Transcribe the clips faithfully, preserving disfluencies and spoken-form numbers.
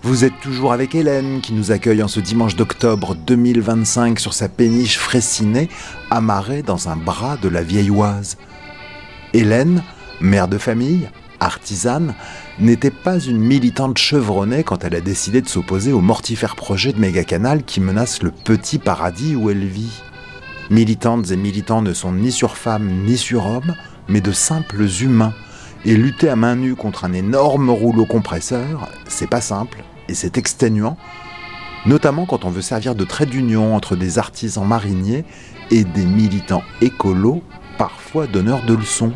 Vous êtes toujours avec Hélène qui nous accueille en ce dimanche d'octobre deux mille vingt-cinq sur sa péniche Fraissinet, amarrée dans un bras de la vieille Oise. Hélène, mère de famille, artisane, n'était pas une militante chevronnée quand elle a décidé de s'opposer au mortifère projet de méga-canal qui menace le petit paradis où elle vit. Militantes et militants ne sont ni sur femmes ni sur hommes, mais de simples humains. Et lutter à main nue contre un énorme rouleau compresseur, c'est pas simple et c'est exténuant, notamment quand on veut servir de trait d'union entre des artisans mariniers et des militants écolos, parfois donneurs de leçons.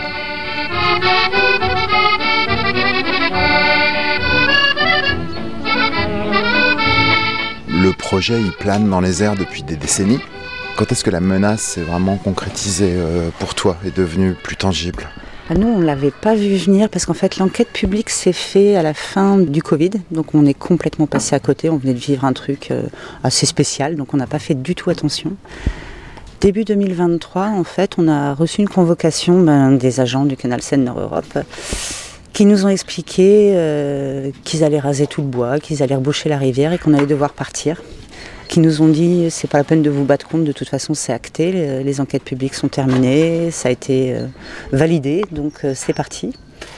Le projet y plane dans les airs depuis des décennies. Quand est-ce que la menace s'est vraiment concrétisée pour toi et devenue plus tangible ? Nous, on ne l'avait pas vu venir parce qu'en fait, l'enquête publique s'est faite à la fin du Covid. Donc, on est complètement passé à côté. On venait de vivre un truc assez spécial. Donc, on n'a pas fait du tout attention. Début deux mille vingt-trois, en fait, on a reçu une convocation ben, des agents du canal Seine-Nord-Europe qui nous ont expliqué euh, qu'ils allaient raser tout le bois, qu'ils allaient reboucher la rivière et qu'on allait devoir partir. Qui nous ont dit c'est pas la peine de vous battre contre, de toute façon c'est acté, les, les enquêtes publiques sont terminées, ça a été euh, validé, donc euh, c'est parti.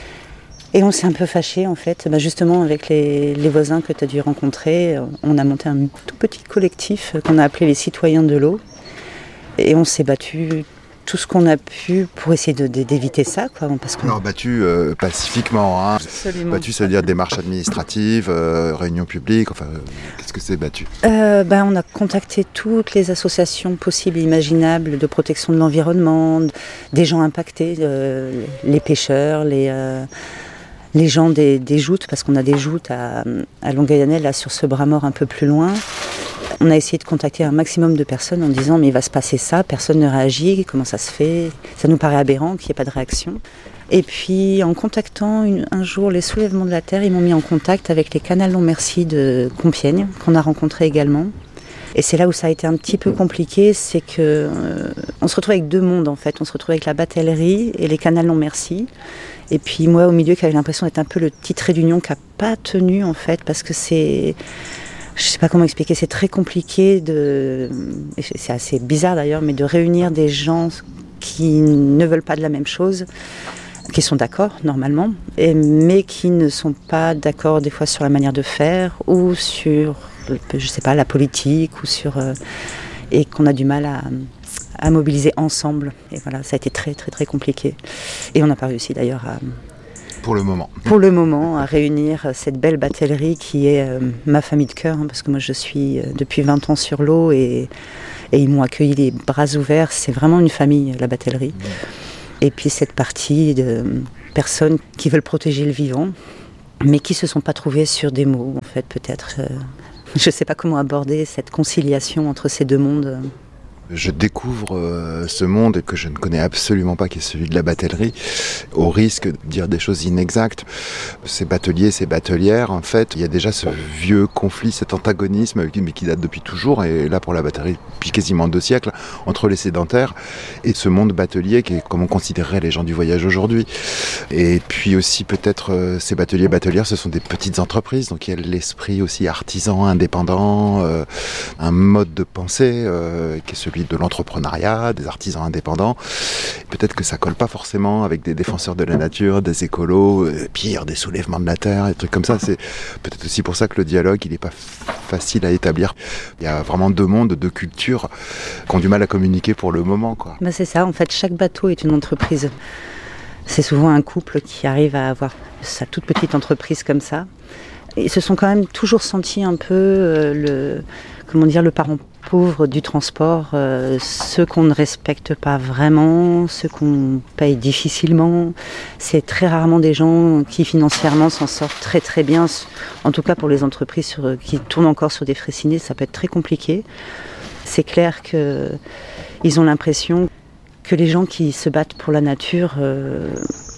Et on s'est un peu fâchés en fait, bah, justement avec les, les voisins que tu as dû rencontrer, on a monté un tout petit collectif qu'on a appelé les citoyens de l'eau. Et on s'est battu tout ce qu'on a pu pour essayer de, de, d'éviter ça. Quoi, parce que... Alors battu euh, pacifiquement, hein. Absolument. Battu, ça veut dire démarches administratives, euh, réunions publiques, enfin, euh, qu'est-ce que c'est battu ? euh, ben, On a contacté toutes les associations possibles et imaginables de protection de l'environnement, des gens impactés, euh, les pêcheurs, les, euh, les gens des, des joutes, parce qu'on a des joutes à, à Longueuil-Annel, là sur ce bras mort un peu plus loin. On a essayé de contacter un maximum de personnes en disant mais il va se passer ça, personne ne réagit, comment ça se fait ? Ça nous paraît aberrant qu'il n'y ait pas de réaction. Et puis en contactant une, un jour les soulèvements de la terre, ils m'ont mis en contact avec les canals non merci de Compiègne, qu'on a rencontrés également. Et c'est là où ça a été un petit peu compliqué, c'est que euh, on se retrouve avec deux mondes en fait. On se retrouve avec la batellerie et les canals non merci. Et puis moi au milieu qui avait l'impression d'être un peu le petit trait d'union qui n'a pas tenu en fait, parce que c'est... Je ne sais pas comment expliquer, c'est très compliqué, de, c'est assez bizarre d'ailleurs, mais de réunir des gens qui ne veulent pas de la même chose, qui sont d'accord normalement, et, mais qui ne sont pas d'accord des fois sur la manière de faire ou sur, je sais pas, la politique ou sur, euh, et qu'on a du mal à, à mobiliser ensemble. Et voilà, ça a été très très très compliqué. Et on n'a pas réussi d'ailleurs à... Pour le moment. Pour le moment, à réunir cette belle batellerie qui est euh, ma famille de cœur, hein, parce que moi je suis euh, depuis vingt ans sur l'eau et, et ils m'ont accueilli les bras ouverts. C'est vraiment une famille, la batellerie. Mmh. Et puis cette partie de personnes qui veulent protéger le vivant, mais qui ne se sont pas trouvées sur des mots, en fait, peut-être. Euh, je ne sais pas comment aborder cette conciliation entre ces deux mondes. Je découvre euh, ce monde que je ne connais absolument pas, qui est celui de la batellerie, au risque de dire des choses inexactes. Ces bateliers, ces batelières, en fait, il y a déjà ce vieux conflit, cet antagonisme, mais qui date depuis toujours, et là pour la batellerie, depuis quasiment deux siècles, entre les sédentaires et ce monde batelier, qui est comme on considérerait les gens du voyage aujourd'hui. Et puis aussi, peut-être, euh, ces bateliers, batelières, ce sont des petites entreprises, donc il y a l'esprit aussi artisan, indépendant, euh, un mode de pensée euh, qui est celui de l'entrepreneuriat, des artisans indépendants. Peut-être que ça colle pas forcément avec des défenseurs de la nature, des écolos, euh, pire, des soulèvements de la terre, des trucs comme ça. C'est peut-être aussi pour ça que le dialogue, il est pas facile à établir. Il y a vraiment deux mondes, deux cultures qui ont du mal à communiquer pour le moment, quoi. Ben c'est ça, en fait, chaque bateau est une entreprise. C'est souvent un couple qui arrive à avoir sa toute petite entreprise comme ça. Ils se sont quand même toujours sentis un peu euh, le, comment dire, le parent pauvre du transport, euh, ceux qu'on ne respecte pas vraiment, ceux qu'on paye difficilement. C'est très rarement des gens qui financièrement s'en sortent très très bien. En tout cas pour les entreprises sur, qui tournent encore sur des Fraissinet, ça peut être très compliqué. C'est clair qu'ils ont l'impression que les gens qui se battent pour la nature euh,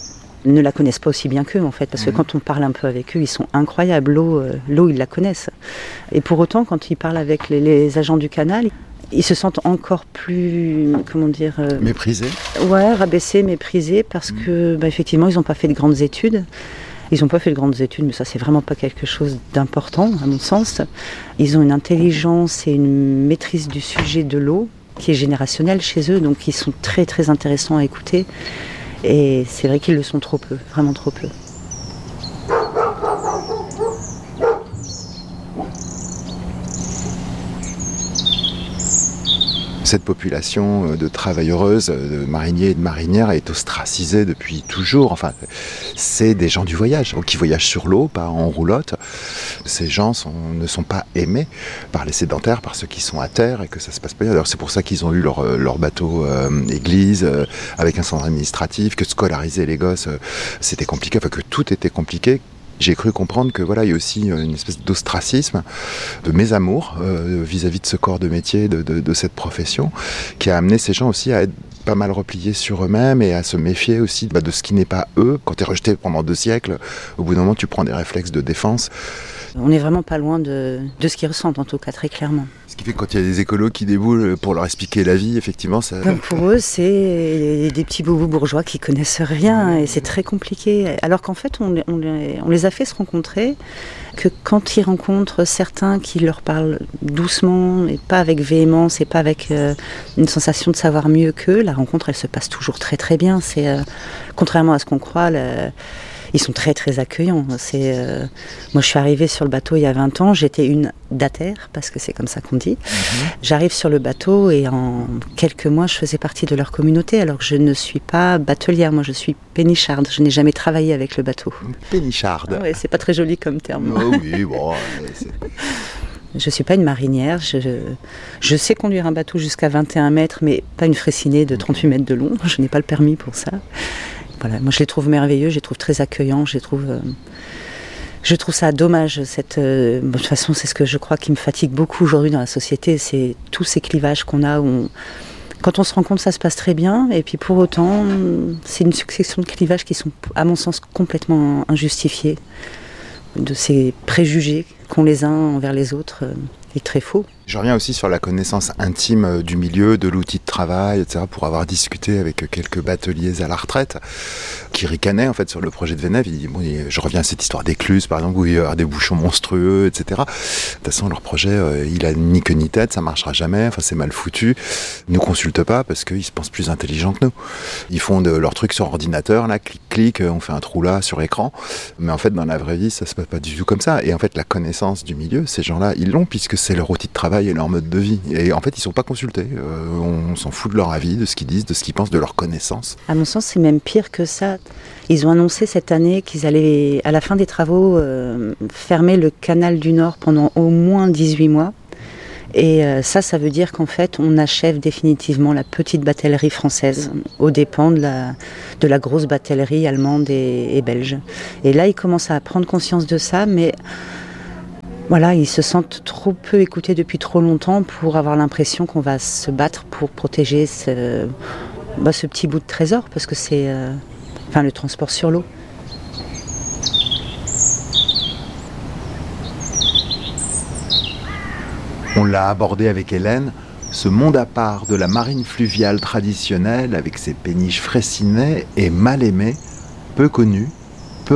ne la connaissent pas aussi bien qu'eux en fait, parce que mmh. quand on parle un peu avec eux, ils sont incroyables, l'eau, euh, l'eau ils la connaissent. Et pour autant, quand ils parlent avec les, les agents du canal, ils se sentent encore plus, comment dire... Euh, méprisés. Ouais, rabaissés, méprisés, parce mmh. que, bah, effectivement, ils n'ont pas fait de grandes études. Ils n'ont pas fait de grandes études, mais ça c'est vraiment pas quelque chose d'important à mon sens. Ils ont une intelligence et une maîtrise du sujet de l'eau qui est générationnelle chez eux, donc ils sont très très intéressants à écouter. Et c'est vrai qu'ils le sont trop peu, vraiment trop peu. Cette population de travailleuses, de mariniers et de marinières est ostracisée depuis toujours. Enfin, c'est des gens du voyage, qui voyagent sur l'eau, pas en roulotte. Ces gens sont, ne sont pas aimés par les sédentaires, par ceux qui sont à terre et que ça se passe pas bien. Alors c'est pour ça qu'ils ont eu leur, leur bateau euh, église euh, avec un centre administratif, que scolariser les gosses, euh, c'était compliqué, enfin que tout était compliqué. J'ai cru comprendre que voilà, il y a aussi une espèce d'ostracisme, de mésamour euh, vis-à-vis de ce corps de métier, de, de, de cette profession, qui a amené ces gens aussi à être pas mal repliés sur eux-mêmes et à se méfier aussi bah, de ce qui n'est pas eux. Quand tu es rejeté pendant deux siècles, au bout d'un moment, tu prends des réflexes de défense. On n'est vraiment pas loin de, de ce qu'ils ressentent, en tout cas, très clairement. Ce qui fait que quand il y a des écolos qui déboulent pour leur expliquer la vie, effectivement, ça... Donc pour eux, c'est des petits boubous bourgeois qui connaissent rien et c'est très compliqué. Alors qu'en fait, on, on, les, on les a fait se rencontrer, que quand ils rencontrent certains qui leur parlent doucement et pas avec véhémence et pas avec euh, une sensation de savoir mieux qu'eux, la rencontre, elle se passe toujours très très bien. C'est, euh, contrairement à ce qu'on croit, le, ils sont très très accueillants. C'est, euh, moi je suis arrivée sur le bateau il y a vingt ans, j'étais une datère, parce que c'est comme ça qu'on dit. Mmh. J'arrive sur le bateau et en quelques mois je faisais partie de leur communauté, alors que je ne suis pas batelière, moi je suis pénicharde, je n'ai jamais travaillé avec le bateau. Pénicharde. Ah ouais, c'est pas très joli comme terme. Oh oui, bon... C'est... Je ne suis pas une marinière, je, je sais conduire un bateau jusqu'à vingt et un mètres, mais pas une Fraissinet de trente-huit mètres de long, je n'ai pas le permis pour ça. Voilà, moi je les trouve merveilleux, je les trouve très accueillants, je les trouve, euh, je trouve ça dommage. Cette, euh, de toute façon, c'est ce que je crois qui me fatigue beaucoup aujourd'hui dans la société, c'est tous ces clivages qu'on a. Où on, quand on se rend compte, ça se passe très bien, et puis pour autant, c'est une succession de clivages qui sont, à mon sens, complètement injustifiés, de ces préjugés qu'ont les uns envers les autres, euh, et très faux. Je reviens aussi sur la connaissance intime du milieu, de l'outil de travail, et cetera, pour avoir discuté avec quelques bateliers à la retraite qui ricanaient en fait sur le projet de Venève. Ils disent, bon, je reviens à cette histoire d'écluse, par exemple, où il y a des bouchons monstrueux, et cetera. De toute façon, leur projet, euh, il a ni queue ni tête, ça marchera jamais, enfin, c'est mal foutu. Ils nous consultent pas parce qu'ils se pensent plus intelligents que nous. Ils font de leur truc sur ordinateur, là, clic, clic, on fait un trou là sur écran. Mais en fait, dans la vraie vie, ça se passe pas du tout comme ça. Et en fait, la connaissance du milieu, ces gens-là, ils l'ont puisque c'est leur outil de travail et leur mode de vie. Et en fait, ils ne sont pas consultés. Euh, on s'en fout de leur avis, de ce qu'ils disent, de ce qu'ils pensent, de leurs connaissances. À mon sens, c'est même pire que ça. Ils ont annoncé cette année qu'ils allaient, à la fin des travaux, euh, fermer le canal du Nord pendant au moins dix-huit mois. Et euh, ça, ça veut dire qu'en fait, on achève définitivement la petite batellerie française aux dépens de la, de la grosse batellerie allemande et, et belge. Et là, ils commencent à prendre conscience de ça, mais... Voilà, ils se sentent trop peu écoutés depuis trop longtemps pour avoir l'impression qu'on va se battre pour protéger ce, bah, ce petit bout de trésor, parce que c'est euh, enfin, le transport sur l'eau. On l'a abordé avec Hélène, ce monde à part de la marine fluviale traditionnelle avec ses péniches Fraissinet est mal aimé, peu connu